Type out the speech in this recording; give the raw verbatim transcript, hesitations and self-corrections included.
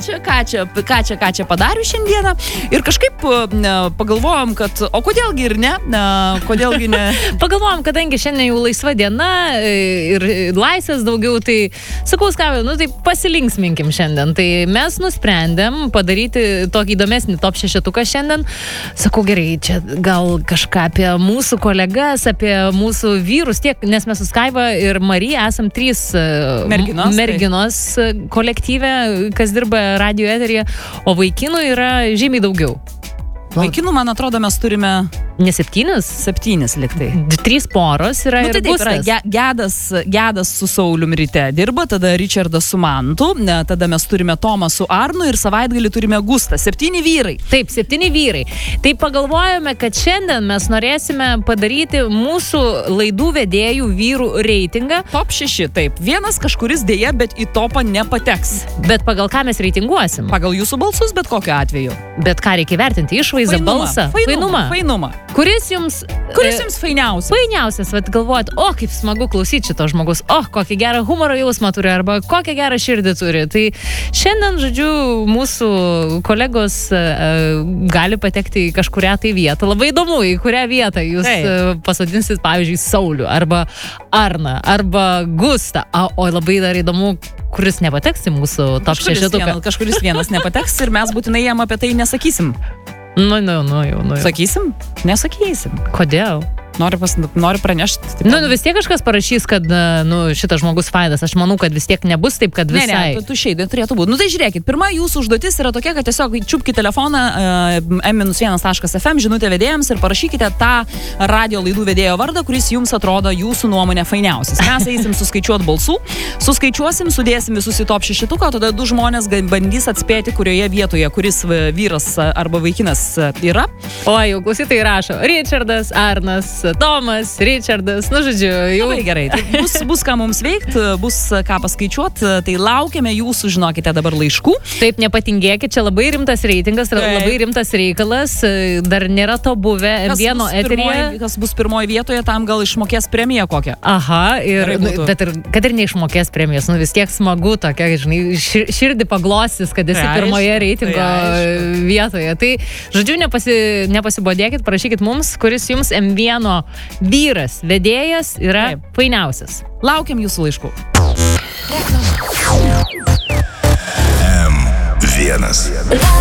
čia, ką čia, ką čia, ką čia padariu šiandieną. Ir kažkaip pagalvojom, kad o kodėlgi ir ne, kodėlgi ne. Pagalvojom, kadangi šiandien jau laisva diena ir laisvės daugiau, tai sakau, skavė, nu tai pasilinksminkim šiandien. Tai mes nusprendėm padaryti tokį įdomesnį top šešetuką šiandien. Sakau, gerai, čia gal kažką apie mūsų kolegas, apie mūsų vyrus tiek, nes mes su Skaiva ir Marija esam trys merginos, merginos tai. kolektyve, kas dirba radio eteryje, o vaikinų yra žymiai daugiau. Vaikinų, man atrodo, mes turime... Ne septynis? Septynis liktai. Trys poros yra nu, tai ir taip, yra ge, gedas, gedas su Saulium ryte dirba, tada Richardas su Mantu, ne, tada mes turime Tomą su Arnu ir savaitgalį turime Gustą. Septyni vyrai. Taip, septyni vyrai. Tai pagalvojame, kad šiandien mes norėsime padaryti mūsų laidų vedėjų vyrų reitingą. Top šeši, taip. Vienas kažkuris dėja, bet į topą nepateks. Bet pagal ką mes reitinguosim? Pagal jūsų balsus, bet kokiu atveju. Bet ką reikia vertinti? Išvaizdą, balsą? Fainumą. Fainumą. Kuris jums... Kuris jums fainiausias? Fainiausias, vat galvojat, o kaip smagu klausyti šito žmogus, o kokį gerą humoro jausmą turi, arba kokią gerą širdį turi. Tai šiandien, žodžiu, mūsų kolegos uh, gali patekti į kažkurią tai vietą. Labai įdomu, į kurią vietą jūs uh, pasodinsit, pavyzdžiui, Saulių, arba Arną, arba Gustą. O, o labai dar įdomu, kuris nepateks į mūsų top šešetuką. Kažkuris vienas nepateks ir mes būtinai jam apie tai nesakysim. Nu, nu, nu, jau, nu. Jau. Sakysim? Nesakysim. Kodėl? Noriu, pas, noriu pranešti. Nu, nu, vis tiek kažkas parašys, kad nu, šitas žmogus fainas. Aš manau, kad vis tiek nebus taip, kad visai. Ne, ne, tu šiai turėtų būti. Nu tai žiūrėkit, pirma jūsų užduotis yra tokia, kad tiesiog čiupkite telefoną uh, em vienas taškas ef em žinutę vedėjams ir parašykite tą radio laidų vedėjo vardą, kuris jums atrodo jūsų nuomonė fainiausias. Mes eisim suskaičiuoti balsų, suskaičiuosim, sudėsim visus į top šešetuką, tada du žmonės bandys atspėti, kurioje vietoje kuris vyras arba vaikinas yra. O, jau klausytojai rašo, Richardas, Arnas, Tomas, Richardas, nu žodžiu, jau labai gerai. Tai bus, bus ką mums veikti, bus ką paskaičiuoti, tai laukiame jūsų, žinokite, dabar laiškų. Taip, nepatingėkit, čia labai rimtas reitingas, Taip. labai rimtas reikalas, dar nėra to buvę em vieno eteryje. Kas bus pirmoje vietoje, tam gal išmokės premiją kokią. Aha, ir, bet ir, kad ir neišmokės premijos, nu vis tiek smagu tokia, žinai, širdį paglostis, kad esi tai pirmoje aišku, reitingo tai vietoje. Tai, žodžiu, nepasi, nepasibodėkit, parašykit mums, kuris jums em vieno vyras, vedėjas yra Taip. fainiausias. Laukiam jūsų laiškų. em vienas